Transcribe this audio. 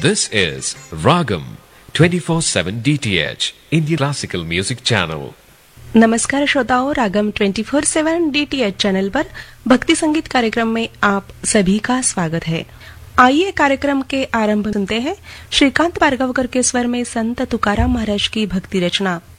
This is Ragam 24/7 DTH Indian Classical Music Channel. नमस्कार श्रोताओं, रागम 24/7 DTH channel पर भक्ति संगीत कार्यक्रम में आप सभी का स्वागत है। आइए कार्यक्रम के आरंभ सुनते हैं श्रीकांत भार्गवकर के स्वर में संत तुकाराम महाराज की भक्ति रचना